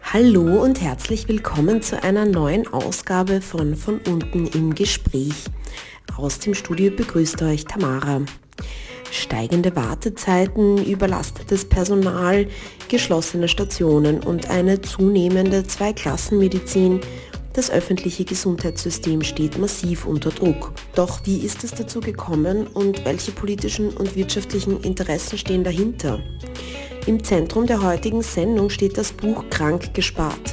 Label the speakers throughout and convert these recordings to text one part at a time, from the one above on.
Speaker 1: Hallo und herzlich willkommen zu einer neuen Ausgabe von unten im Gespräch. Aus dem Studio begrüßt euch Tamara. Steigende Wartezeiten, überlastetes Personal, geschlossene Stationen und eine zunehmende Zweiklassenmedizin. Das öffentliche Gesundheitssystem steht massiv unter Druck. Doch wie ist es dazu gekommen und welche politischen und wirtschaftlichen Interessen stehen dahinter? Im Zentrum der heutigen Sendung steht das Buch Krank gespart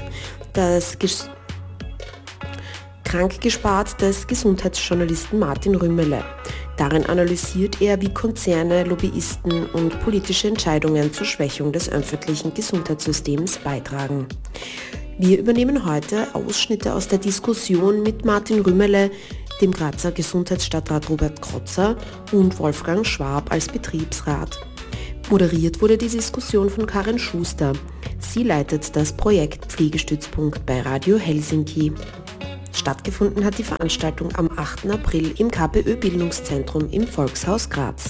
Speaker 1: des Gesundheitsjournalisten Martin Rümmele. Darin analysiert er, wie Konzerne, Lobbyisten und politische Entscheidungen zur Schwächung des öffentlichen Gesundheitssystems beitragen. Wir übernehmen heute Ausschnitte aus der Diskussion mit Martin Rümmele, dem Grazer Gesundheitsstadtrat Robert Krotzer und Wolfgang Schwab als Betriebsrat. Moderiert wurde die Diskussion von Karin Schuster. Sie leitet das Projekt Pflegestützpunkt bei Radio Helsinki. Stattgefunden hat die Veranstaltung am 8. April im KPÖ-Bildungszentrum im Volkshaus Graz.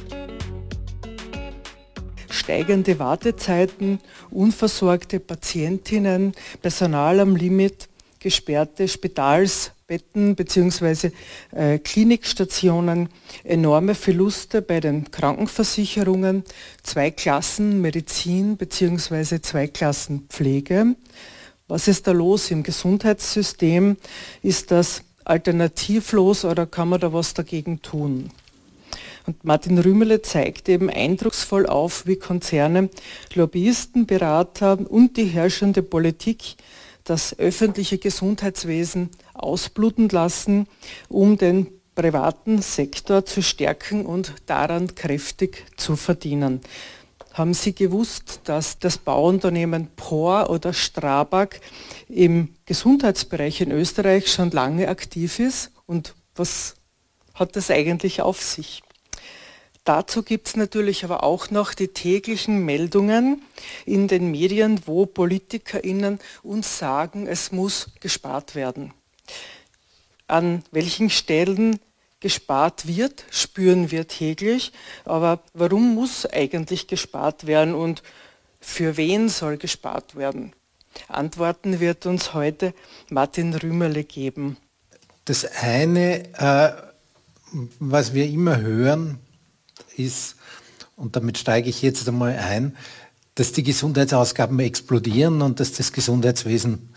Speaker 2: Steigende Wartezeiten, unversorgte Patientinnen, Personal am Limit, gesperrte Spitalsbetten bzw. Klinikstationen, enorme Verluste bei den Krankenversicherungen, Zweiklassen Medizin bzw. Zweiklassen Pflege. Was ist da los im Gesundheitssystem? Ist das alternativlos oder kann man da was dagegen tun? Und Martin Rümmele zeigt eben eindrucksvoll auf, wie Konzerne, Lobbyisten, Berater und die herrschende Politik das öffentliche Gesundheitswesen ausbluten lassen, um den privaten Sektor zu stärken und daran kräftig zu verdienen. Haben Sie gewusst, dass das Bauunternehmen POR oder Strabag im Gesundheitsbereich in Österreich schon lange aktiv ist? Und was hat das eigentlich auf sich? Dazu gibt es natürlich aber auch noch die täglichen Meldungen in den Medien, wo PolitikerInnen uns sagen, es muss gespart werden. An welchen Stellen gespart wird, spüren wir täglich. Aber warum muss eigentlich gespart werden und für wen soll gespart werden? Antworten wird uns heute Martin Rümmele geben.
Speaker 3: Das eine, was wir immer hören, ist, und damit steige ich jetzt einmal ein, dass die Gesundheitsausgaben explodieren und dass das Gesundheitswesen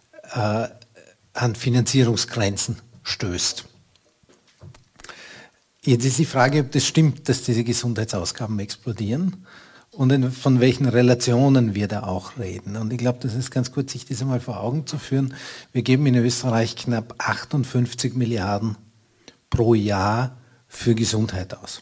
Speaker 3: an Finanzierungsgrenzen stößt. Jetzt ist die Frage, ob das stimmt, dass diese Gesundheitsausgaben explodieren und von welchen Relationen wir da auch reden. Und ich glaube, das ist ganz gut, sich das einmal vor Augen zu führen. Wir geben in Österreich knapp 58 Milliarden pro Jahr für Gesundheit aus.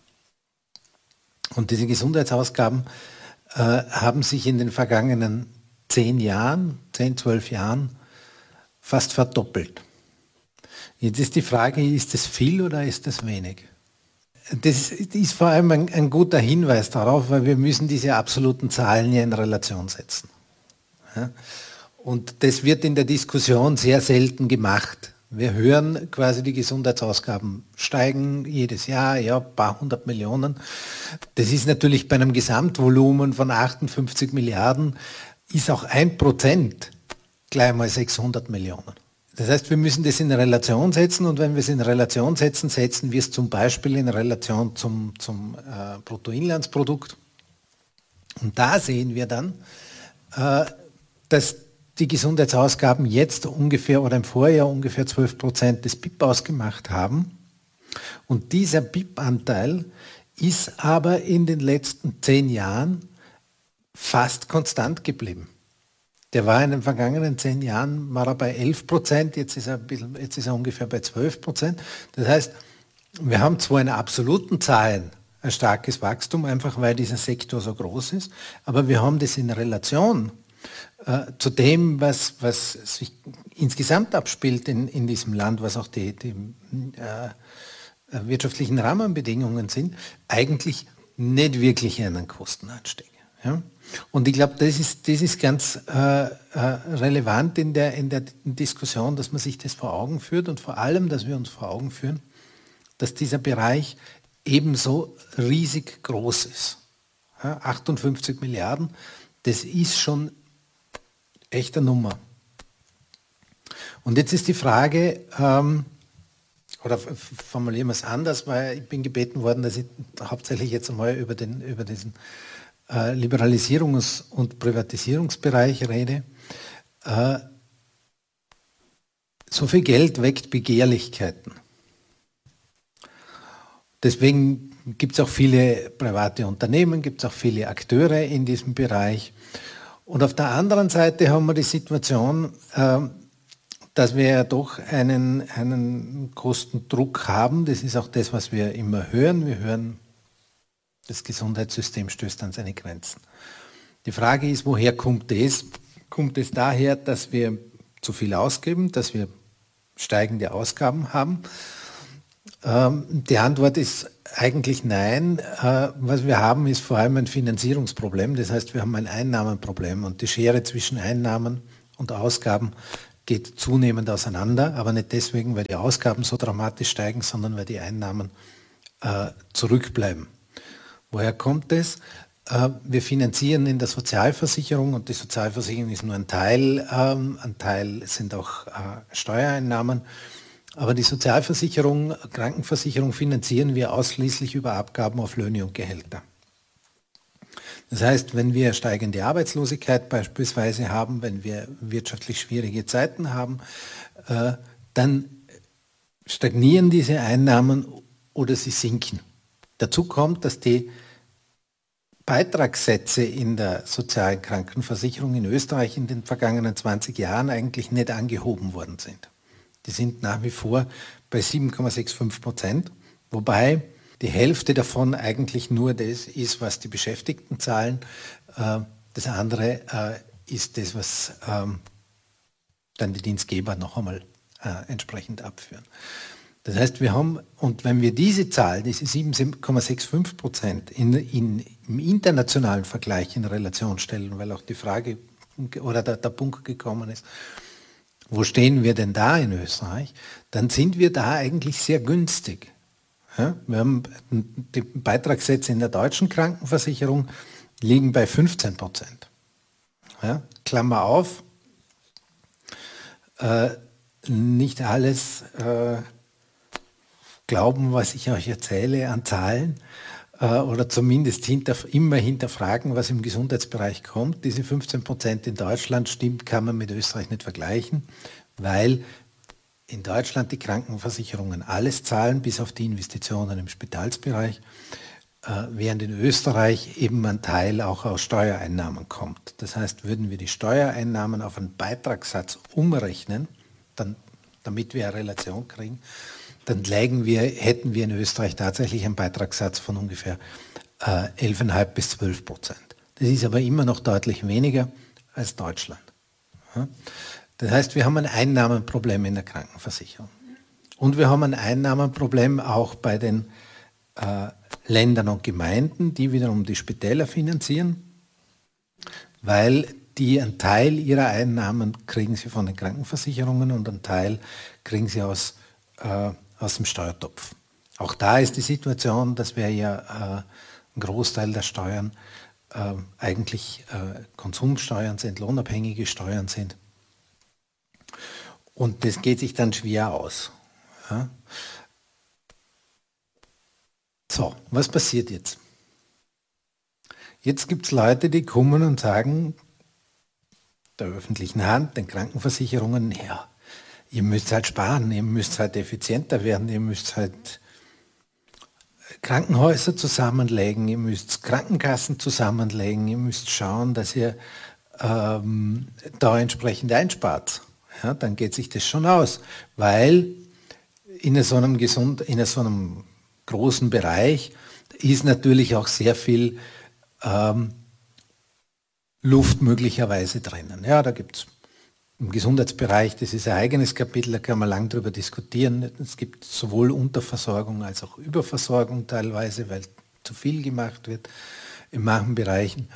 Speaker 3: Und diese Gesundheitsausgaben haben sich in den vergangenen 10, 12 Jahren fast verdoppelt. Jetzt ist die Frage, ist das viel oder ist das wenig? Das ist vor allem ein guter Hinweis darauf, weil wir müssen diese absoluten Zahlen ja in Relation setzen. Ja? Und das wird in der Diskussion sehr selten gemacht. Wir hören quasi, die Gesundheitsausgaben steigen jedes Jahr, ja, ein paar 100 Millionen. Das ist natürlich bei einem Gesamtvolumen von 58 Milliarden, ist auch 1% gleich mal 600 Millionen. Das heißt, wir müssen das in Relation setzen und wenn wir es in Relation setzen, setzen wir es zum Beispiel in Relation zum Bruttoinlandsprodukt. Und da sehen wir dann, dass die Gesundheitsausgaben jetzt ungefähr oder im Vorjahr ungefähr 12% des BIP ausgemacht haben. Und dieser BIP-Anteil ist aber in den letzten 10 Jahren fast konstant geblieben. Der war in den vergangenen 10 Jahren war er bei 11%, jetzt ist er ungefähr bei 12%. Das heißt, wir haben zwar in absoluten Zahlen ein starkes Wachstum, einfach weil dieser Sektor so groß ist, aber wir haben das in Relation zu dem, was sich insgesamt abspielt in diesem Land, was auch die wirtschaftlichen Rahmenbedingungen sind, eigentlich nicht wirklich einen Kostenanstieg. Ja? Und ich glaube, das ist ganz relevant in der Diskussion, dass man sich das vor Augen führt und vor allem, dass wir uns vor Augen führen, dass dieser Bereich ebenso riesig groß ist. Ja, 58 Milliarden, das ist schon echter Nummer. Und jetzt ist die Frage, oder formulieren wir es anders, weil ich bin gebeten worden, dass ich hauptsächlich jetzt einmal über diesen Liberalisierungs- und Privatisierungsbereich rede. So viel Geld weckt Begehrlichkeiten. Deswegen gibt es auch viele private Unternehmen, gibt es auch viele Akteure in diesem Bereich. Und auf der anderen Seite haben wir die Situation, dass wir ja doch einen Kostendruck haben. Das ist auch das, was wir immer hören. Wir hören, das Gesundheitssystem stößt an seine Grenzen. Die Frage ist, woher kommt es? Kommt es daher, dass wir zu viel ausgeben, dass wir steigende Ausgaben haben? Die Antwort ist eigentlich nein. Was wir haben, ist vor allem ein Finanzierungsproblem. Das heißt, wir haben ein Einnahmenproblem und die Schere zwischen Einnahmen und Ausgaben geht zunehmend auseinander, aber nicht deswegen, weil die Ausgaben so dramatisch steigen, sondern weil die Einnahmen zurückbleiben. Woher kommt es? Wir finanzieren in der Sozialversicherung und die Sozialversicherung ist nur ein Teil sind auch Steuereinnahmen. Aber die Sozialversicherung, Krankenversicherung finanzieren wir ausschließlich über Abgaben auf Löhne und Gehälter. Das heißt, wenn wir steigende Arbeitslosigkeit beispielsweise haben, wenn wir wirtschaftlich schwierige Zeiten haben, dann stagnieren diese Einnahmen oder sie sinken. Dazu kommt, dass die Beitragssätze in der sozialen Krankenversicherung in Österreich in den vergangenen 20 Jahren eigentlich nicht angehoben worden sind. Die sind nach wie vor bei 7,65%, wobei die Hälfte davon eigentlich nur das ist, was die Beschäftigten zahlen. Das andere ist das, was dann die Dienstgeber noch einmal entsprechend abführen. Das heißt, wir haben, und wenn wir diese Zahl, diese 7,65% im internationalen Vergleich in Relation stellen, weil auch die Frage oder der Punkt gekommen ist, wo stehen wir denn da in Österreich, dann sind wir da eigentlich sehr günstig. Ja, wir haben die Beitragssätze in der deutschen Krankenversicherung liegen bei 15%. Ja, Klammer auf, nicht alles glauben, was ich euch erzähle an Zahlen oder zumindest immer hinterfragen, was im Gesundheitsbereich kommt. Diese 15% in Deutschland stimmt, kann man mit Österreich nicht vergleichen, weil in Deutschland die Krankenversicherungen alles zahlen, bis auf die Investitionen im Spitalsbereich, während in Österreich eben ein Teil auch aus Steuereinnahmen kommt. Das heißt, würden wir die Steuereinnahmen auf einen Beitragssatz umrechnen, damit wir eine Relation kriegen, dann hätten wir in Österreich tatsächlich einen Beitragssatz von ungefähr 11,5 bis 12%. Das ist aber immer noch deutlich weniger als Deutschland. Das heißt, wir haben ein Einnahmenproblem in der Krankenversicherung. Und wir haben ein Einnahmenproblem auch bei den Ländern und Gemeinden, die wiederum die Spitäler finanzieren, weil die einen Teil ihrer Einnahmen kriegen sie von den Krankenversicherungen und einen Teil kriegen sie aus dem Steuertopf. Auch da ist die Situation, dass wir ja ein Großteil der Steuern eigentlich Konsumsteuern sind, lohnabhängige Steuern sind. Und das geht sich dann schwer aus. Ja. So, was passiert jetzt? Jetzt gibt es Leute, die kommen und sagen, der öffentlichen Hand, den Krankenversicherungen, ja, ihr müsst halt sparen, ihr müsst halt effizienter werden, ihr müsst halt Krankenhäuser zusammenlegen, ihr müsst Krankenkassen zusammenlegen, ihr müsst schauen, dass ihr da entsprechend einspart. Ja, dann geht sich das schon aus, weil in so einem großen Bereich ist natürlich auch sehr viel Luft möglicherweise drinnen. Ja, da gibt es im Gesundheitsbereich, das ist ein eigenes Kapitel, da kann man lang drüber diskutieren. Es gibt sowohl Unterversorgung als auch Überversorgung teilweise, weil zu viel gemacht wird in manchen Bereichen.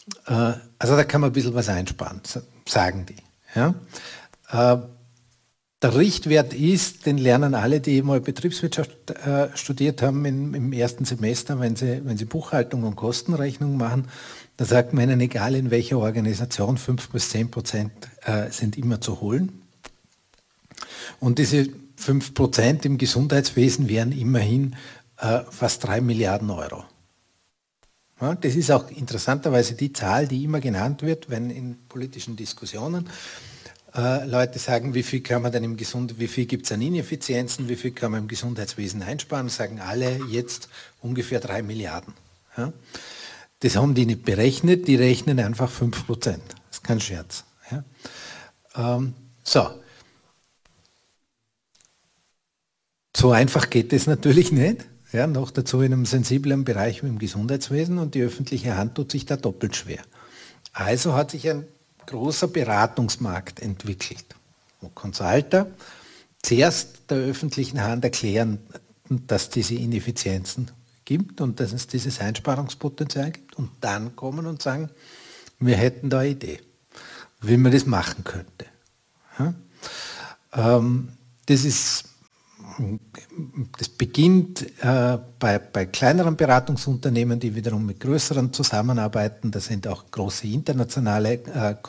Speaker 3: Also da kann man ein bisschen was einsparen, sagen die. Ja? Der Richtwert ist, den lernen alle, die mal Betriebswirtschaft studiert haben im ersten Semester, wenn sie Buchhaltung und Kostenrechnung machen, da sagt man ihnen, egal in welcher Organisation, 5-10% sind immer zu holen. Und diese 5% im Gesundheitswesen wären immerhin fast 3 Milliarden Euro. Ja, das ist auch interessanterweise die Zahl, die immer genannt wird, wenn in politischen Diskussionen Leute sagen, wie viel kann man denn wie viel gibt es an Ineffizienzen, wie viel kann man im Gesundheitswesen einsparen, sagen alle jetzt ungefähr 3 Milliarden. Ja? Das haben die nicht berechnet, die rechnen einfach 5%. Das ist kein Scherz. Ja? So einfach geht es natürlich nicht. Ja, noch dazu in einem sensiblen Bereich wie im Gesundheitswesen, und die öffentliche Hand tut sich da doppelt schwer. Also hat sich ein großer Beratungsmarkt entwickelt, wo Consulter zuerst der öffentlichen Hand erklären, dass es diese Ineffizienzen gibt und dass es dieses Einsparungspotenzial gibt, und dann kommen und sagen, wir hätten da eine Idee, wie man das machen könnte. Ja? Das beginnt bei kleineren Beratungsunternehmen, die wiederum mit größeren zusammenarbeiten. Da sind auch große internationale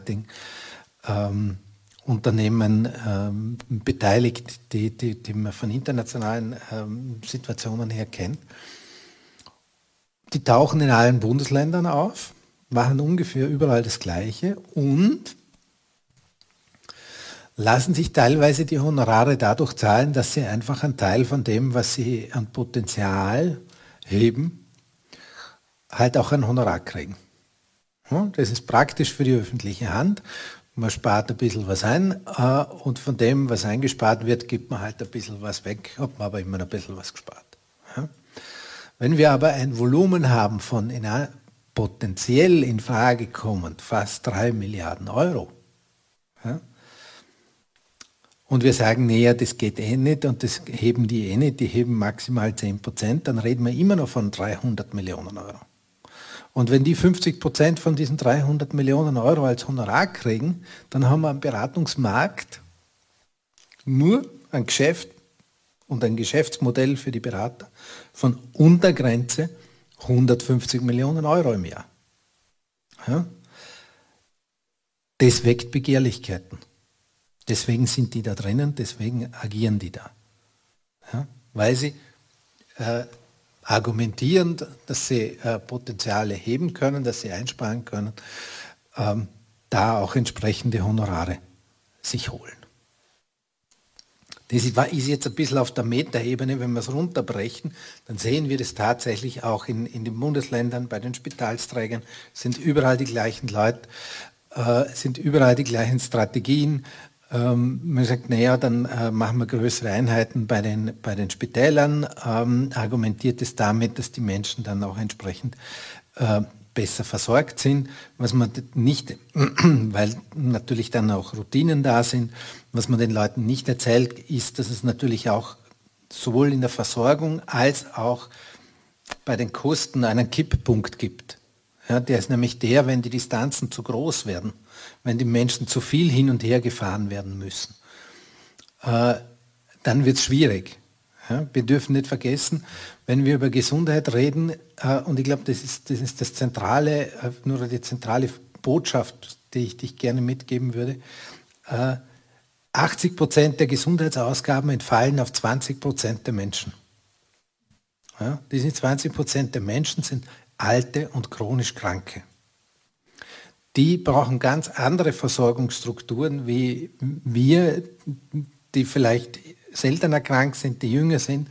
Speaker 3: Consulting-Unternehmen beteiligt, die man von internationalen Situationen her kennt. Die tauchen in allen Bundesländern auf, machen ungefähr überall das Gleiche und lassen sich teilweise die Honorare dadurch zahlen, dass sie einfach einen Teil von dem, was sie an Potenzial heben, halt auch ein Honorar kriegen. Das ist praktisch für die öffentliche Hand. Man spart ein bisschen was ein und von dem, was eingespart wird, gibt man halt ein bisschen was weg, hat man aber immer ein bisschen was gespart. Wenn wir aber ein Volumen haben von potenziell in Frage kommend fast 3 Milliarden Euro, und wir sagen, nee, das geht eh nicht und das heben die eh nicht, die heben maximal 10%, dann reden wir immer noch von 300 Millionen Euro. Und wenn die 50% von diesen 300 Millionen Euro als Honorar kriegen, dann haben wir am Beratungsmarkt nur ein Geschäft und ein Geschäftsmodell für die Berater von Untergrenze 150 Millionen Euro im Jahr. Ja? Das weckt Begehrlichkeiten. Deswegen sind die da drinnen, deswegen agieren die da. Ja? Weil sie argumentieren, dass sie Potenziale heben können, dass sie einsparen können, da auch entsprechende Honorare sich holen. Das ist jetzt ein bisschen auf der Metaebene, wenn wir es runterbrechen, dann sehen wir das tatsächlich auch in den Bundesländern, bei den Spitalsträgern, sind überall die gleichen Leute, sind überall die gleichen Strategien. Man sagt, naja, dann machen wir größere Einheiten bei den Spitälern, argumentiert es damit, dass die Menschen dann auch entsprechend besser versorgt sind, was man nicht, weil natürlich dann auch Routinen da sind, was man den Leuten nicht erzählt, ist, dass es natürlich auch sowohl in der Versorgung als auch bei den Kosten einen Kipppunkt gibt. Ja, der ist nämlich der, wenn die Distanzen zu groß werden, wenn die Menschen zu viel hin und her gefahren werden müssen, dann wird es schwierig. Ja, wir dürfen nicht vergessen, wenn wir über Gesundheit reden, und ich glaube, das ist das zentrale, nur die zentrale Botschaft, die ich dich gerne mitgeben würde, 80% der Gesundheitsausgaben entfallen auf 20% der Menschen. Ja, diese 20% der Menschen sind Alte und chronisch Kranke. Die brauchen ganz andere Versorgungsstrukturen wie wir, die vielleicht seltener krank sind, die jünger sind,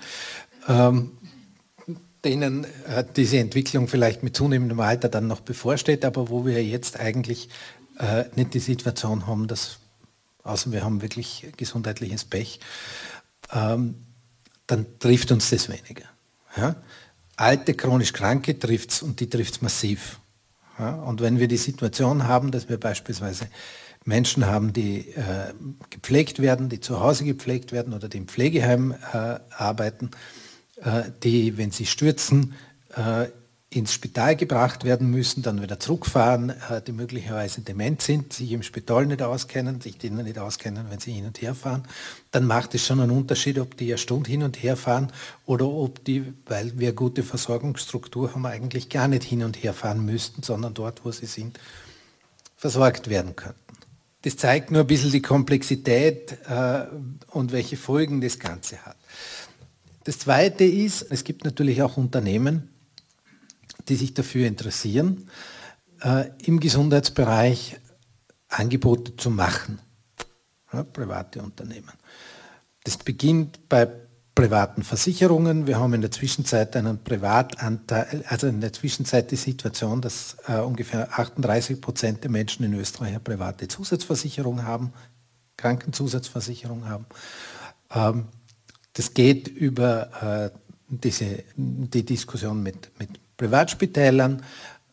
Speaker 3: denen diese Entwicklung vielleicht mit zunehmendem Alter dann noch bevorsteht, aber wo wir jetzt eigentlich nicht die Situation haben, dass, außer wir haben wirklich gesundheitliches Pech, dann trifft uns das weniger. Ja? Alte, chronisch Kranke trifft es, und die trifft es massiv. Ja? Und wenn wir die Situation haben, dass wir beispielsweise Menschen haben, die gepflegt werden, die zu Hause gepflegt werden oder die im Pflegeheim arbeiten, die, wenn sie stürzen, ins Spital gebracht werden müssen, dann wieder zurückfahren, die möglicherweise dement sind, sich im Spital nicht auskennen, sich denen nicht auskennen, wenn sie hin und her fahren, dann macht es schon einen Unterschied, ob die eine Stunde hin und her fahren oder ob die, weil wir eine gute Versorgungsstruktur haben, eigentlich gar nicht hin und her fahren müssten, sondern dort, wo sie sind, versorgt werden könnten. Das zeigt nur ein bisschen die Komplexität und welche Folgen das Ganze hat. Das Zweite ist, es gibt natürlich auch Unternehmen, die sich dafür interessieren, im Gesundheitsbereich Angebote zu machen. Ja, private Unternehmen. Das beginnt bei privaten Versicherungen. Wir haben in der Zwischenzeit einen Privatanteil, also in der Zwischenzeit die Situation, dass ungefähr 38% der Menschen in Österreich eine private Zusatzversicherung haben, Krankenzusatzversicherung haben. Das geht über die Diskussion mit Privatspitälern.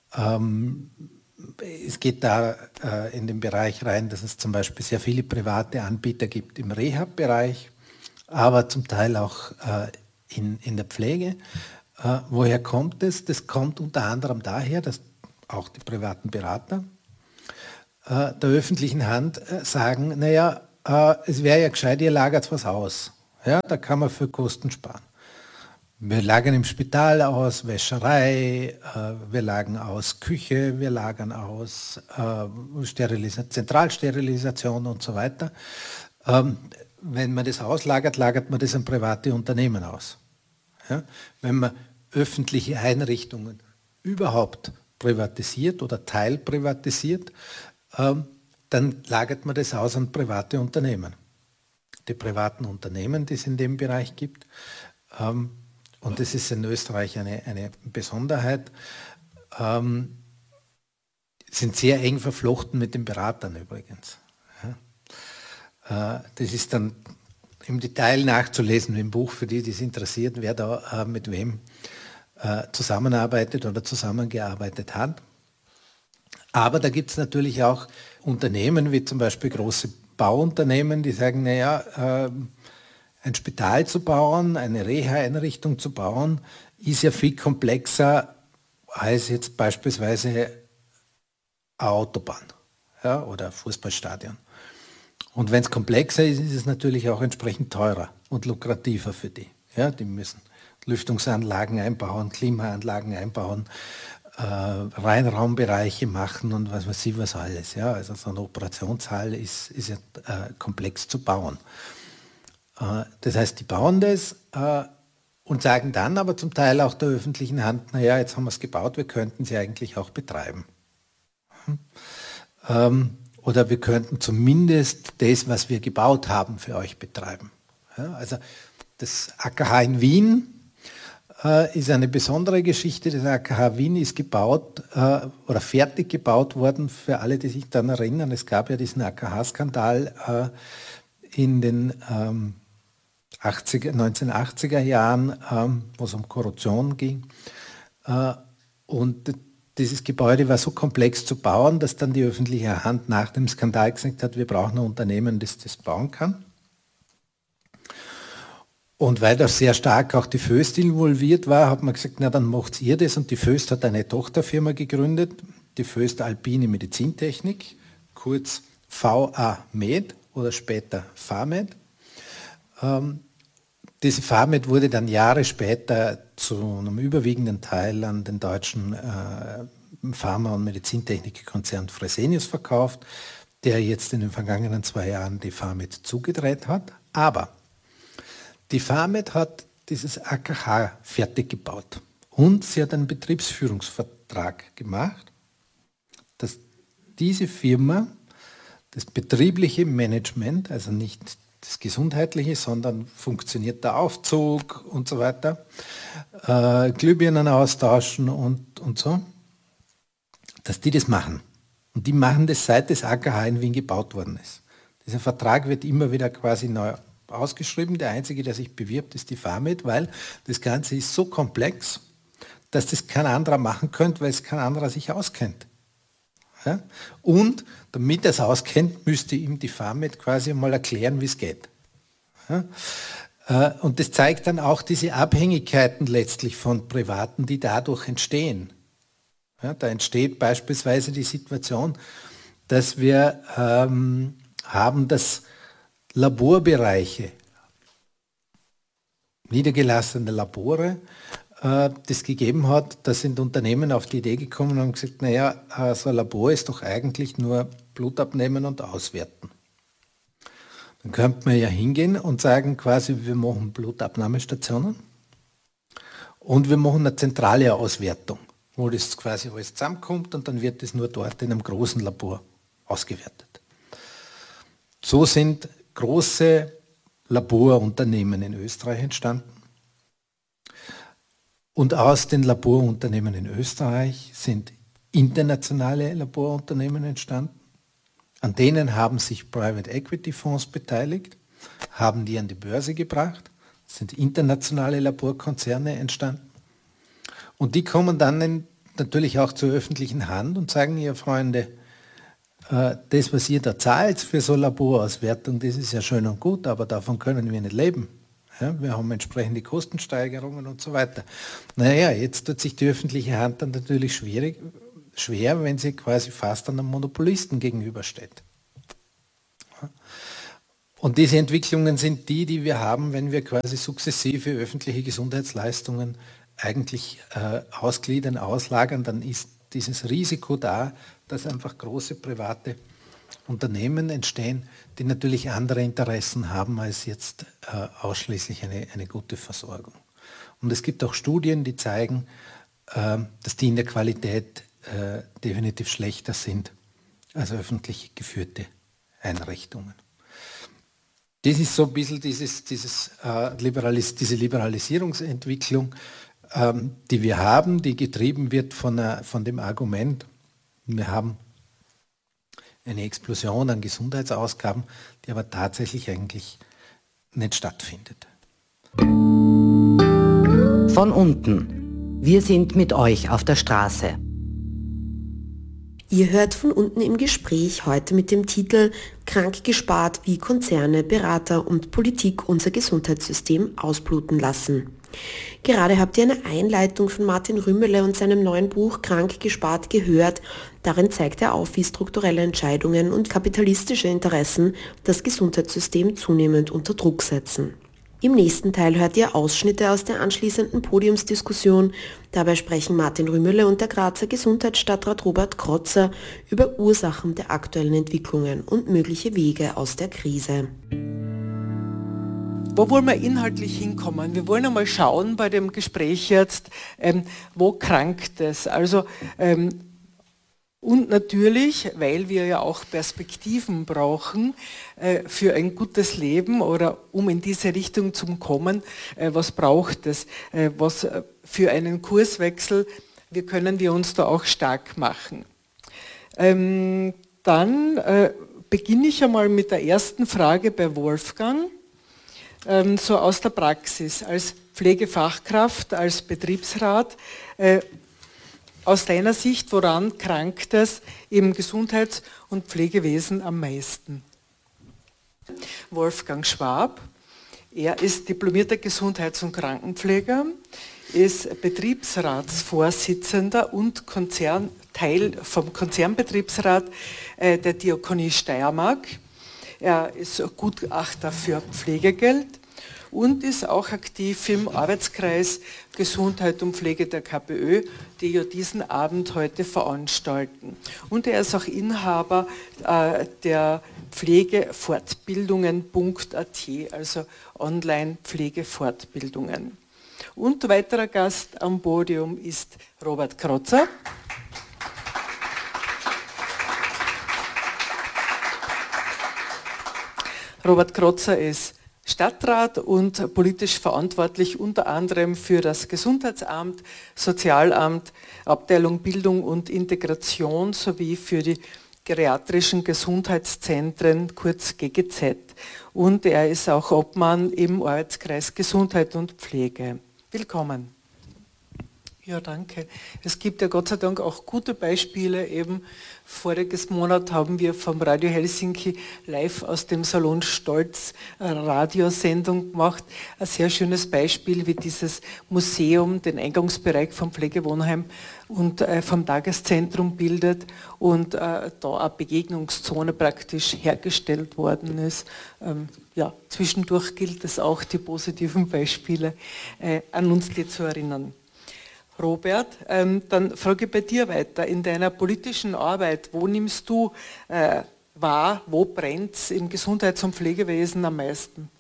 Speaker 3: Es geht da in den Bereich rein, dass es zum Beispiel sehr viele private Anbieter gibt im Rehab-Bereich, aber zum Teil auch in der Pflege. Woher kommt es? Das kommt unter anderem daher, dass auch die privaten Berater der öffentlichen Hand sagen, naja, es wäre ja gescheit, ihr lagert was aus. Ja, da kann man für Kosten sparen. Wir lagern im Spital aus Wäscherei, wir lagern aus Küche, wir lagern aus Zentralsterilisation und so weiter. Wenn man das auslagert, lagert man das an private Unternehmen aus. Ja? Wenn man öffentliche Einrichtungen überhaupt privatisiert oder teilprivatisiert, dann lagert man das aus an private Unternehmen. Die privaten Unternehmen, die es in dem Bereich gibt, und das ist in Österreich eine Besonderheit, sind sehr eng verflochten mit den Beratern übrigens. Ja. Das ist dann im Detail nachzulesen im Buch, für die es interessiert, wer da mit wem zusammenarbeitet oder zusammengearbeitet hat. Aber da gibt es natürlich auch Unternehmen, wie zum Beispiel große Bauunternehmen, die sagen, naja, ein Spital zu bauen, eine Reha-Einrichtung zu bauen, ist ja viel komplexer als jetzt beispielsweise eine Autobahn, ja, oder ein Fußballstadion. Und wenn es komplexer ist, ist es natürlich auch entsprechend teurer und lukrativer für die. Ja, die müssen Lüftungsanlagen einbauen, Klimaanlagen einbauen, Reinraumbereiche machen und was weiß ich was alles. Ja, also so eine Operationssaal ist ja komplex zu bauen. Das heißt, die bauen das und sagen dann aber zum Teil auch der öffentlichen Hand, naja, jetzt haben wir es gebaut, wir könnten sie eigentlich auch betreiben. Oder wir könnten zumindest das, was wir gebaut haben, für euch betreiben. Ja, also das AKH in Wien ist eine besondere Geschichte. Das AKH Wien ist gebaut oder fertig gebaut worden, für alle, die sich dann erinnern. Es gab ja diesen AKH-Skandal in den 1980er Jahren, wo es um Korruption ging. Und dieses Gebäude war so komplex zu bauen, dass dann die öffentliche Hand nach dem Skandal gesagt hat, wir brauchen ein Unternehmen, das das bauen kann. Und weil da sehr stark auch die Föst involviert war, hat man gesagt, na dann macht ihr das. Und die Föst hat eine Tochterfirma gegründet, die Föst Alpine Medizintechnik, kurz VA Med oder später FAMed. Diese FAMed wurde dann Jahre später zu einem überwiegenden Teil an den deutschen Pharma- und Medizintechnikkonzern Fresenius verkauft, der jetzt in den vergangenen 2 Jahren die FAMed zugedreht hat. Aber die FAMed hat dieses AKH fertig gebaut und sie hat einen Betriebsführungsvertrag gemacht, dass diese Firma das betriebliche Management, also nicht das Gesundheitliche, sondern funktioniert der Aufzug und so weiter, Glühbirnen austauschen und so, dass die das machen. Und die machen das, seit das AKH in Wien gebaut worden ist. Dieser Vertrag wird immer wieder quasi neu ausgeschrieben. Der einzige, der sich bewirbt, ist die FAMed, weil das Ganze ist so komplex, dass das kein anderer machen könnte, weil es kein anderer sich auskennt. Ja? Und damit er es auskennt, müsste ihm die FAMed quasi mal erklären, wie es geht. Ja? Und das zeigt dann auch diese Abhängigkeiten letztlich von Privaten, die dadurch entstehen. Ja, da entsteht beispielsweise die Situation, dass wir haben, dass Laborbereiche, niedergelassene Labore, das gegeben hat, da sind Unternehmen auf die Idee gekommen und haben gesagt, naja, so ein Labor ist doch eigentlich nur Blut abnehmen und auswerten. Dann könnte man ja hingehen und sagen quasi, wir machen Blutabnahmestationen und wir machen eine zentrale Auswertung, wo das quasi alles zusammenkommt und dann wird das nur dort in einem großen Labor ausgewertet. So sind große Laborunternehmen in Österreich entstanden. Und aus den Laborunternehmen in Österreich sind internationale Laborunternehmen entstanden. An denen haben sich Private Equity Fonds beteiligt, haben die an die Börse gebracht, es sind internationale Laborkonzerne entstanden. Und die kommen dann natürlich auch zur öffentlichen Hand und sagen, ihr Freunde, das, was ihr da zahlt für so Laborauswertung, das ist ja schön und gut, aber davon können wir nicht leben. Ja, wir haben entsprechende Kostensteigerungen und so weiter. Naja, jetzt tut sich die öffentliche Hand dann natürlich schwer, wenn sie quasi fast einem Monopolisten gegenübersteht. Und diese Entwicklungen sind die wir haben, wenn wir quasi sukzessive öffentliche Gesundheitsleistungen eigentlich ausgliedern, auslagern, dann ist dieses Risiko da, dass einfach große private Unternehmen entstehen, die natürlich andere Interessen haben als jetzt ausschließlich eine gute Versorgung. Und es gibt auch Studien, die zeigen, dass die in der Qualität definitiv schlechter sind als öffentlich geführte Einrichtungen. Das ist so ein bisschen diese Liberalisierungsentwicklung, die wir haben, die getrieben wird von dem Argument, wir haben eine Explosion an Gesundheitsausgaben, die aber tatsächlich eigentlich nicht stattfindet.
Speaker 4: Von unten. Wir sind mit euch auf der Straße.
Speaker 1: Ihr hört von unten im Gespräch heute mit dem Titel Krank gespart, wie Konzerne, Berater und Politik unser Gesundheitssystem ausbluten lassen. Gerade habt ihr eine Einleitung von Martin Rümmele und seinem neuen Buch Krank gespart gehört. Darin zeigt er auf, wie strukturelle Entscheidungen und kapitalistische Interessen das Gesundheitssystem zunehmend unter Druck setzen. Im nächsten Teil hört ihr Ausschnitte aus der anschließenden Podiumsdiskussion. Dabei sprechen Martin Rümmele und der Grazer Gesundheitsstadtrat Robert Krotzer über Ursachen der aktuellen Entwicklungen und mögliche Wege aus der Krise.
Speaker 2: Wo wollen wir inhaltlich hinkommen? Wir wollen einmal schauen bei dem Gespräch jetzt, wo krankt es? Also, und natürlich, weil wir ja auch Perspektiven brauchen für ein gutes Leben oder um in diese Richtung zu kommen, was braucht es? Was für einen Kurswechsel, wie können wir uns da auch stark machen? Dann beginne ich einmal mit der ersten Frage bei Wolfgang. So aus der Praxis, als Pflegefachkraft, als Betriebsrat, aus deiner Sicht, woran krankt es im Gesundheits- und Pflegewesen am meisten? Wolfgang Schwab, er ist diplomierter Gesundheits- und Krankenpfleger, ist Betriebsratsvorsitzender und Teil vom Konzernbetriebsrat der Diakonie Steiermark. Er ist Gutachter für Pflegegeld und ist auch aktiv im Arbeitskreis Gesundheit und Pflege der KPÖ, die ja diesen Abend heute veranstalten. Und er ist auch Inhaber der Pflegefortbildungen.at, also Online-Pflegefortbildungen. Und weiterer Gast am Podium ist Robert Krotzer. Robert Krotzer ist Stadtrat und politisch verantwortlich unter anderem für das Gesundheitsamt, Sozialamt, Abteilung Bildung und Integration sowie für die geriatrischen Gesundheitszentren, kurz GGZ. Und er ist auch Obmann im Arbeitskreis Gesundheit und Pflege. Willkommen. Ja, danke. Es gibt ja Gott sei Dank auch gute Beispiele. Eben voriges Monat haben wir vom Radio Helsinki live aus dem Salon Stolz eine Radiosendung gemacht. Ein sehr schönes Beispiel, wie dieses Museum den Eingangsbereich vom Pflegewohnheim und vom Tageszentrum bildet und da eine Begegnungszone praktisch hergestellt worden ist. Ja, zwischendurch gilt es auch, die positiven Beispiele an uns zu erinnern. Robert, dann frage ich bei dir weiter. In deiner politischen Arbeit, wo nimmst du wahr, wo brennt es im Gesundheits- und Pflegewesen am meisten?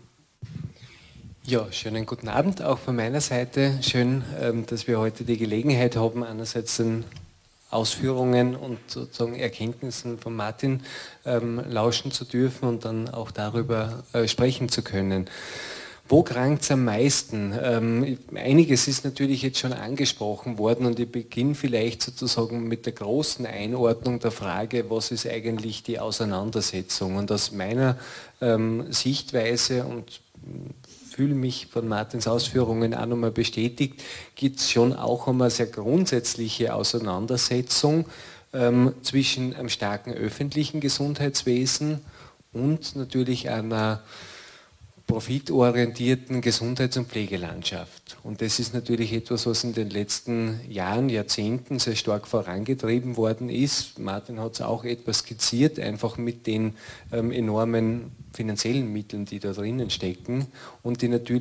Speaker 5: Ja, schönen guten Abend auch von meiner Seite. Schön, dass wir heute die Gelegenheit haben, einerseits den Ausführungen und sozusagen Erkenntnissen von Martin lauschen zu dürfen und dann auch darüber sprechen zu können. Wo krankt es am meisten? Einiges ist natürlich jetzt schon angesprochen worden und ich beginne vielleicht sozusagen mit der großen Einordnung der Frage, was ist eigentlich die Auseinandersetzung? Und aus meiner Sichtweise und fühle mich von Martins Ausführungen auch nochmal bestätigt, gibt es schon auch einmal sehr grundsätzliche Auseinandersetzung zwischen einem starken öffentlichen Gesundheitswesen und natürlich einer profitorientierten Gesundheits- und Pflegelandschaft. Und das ist natürlich etwas, was in den letzten Jahren, Jahrzehnten sehr stark vorangetrieben worden ist. Martin hat es auch etwas skizziert, einfach mit den enormen finanziellen Mitteln, die da drinnen stecken und die natürlich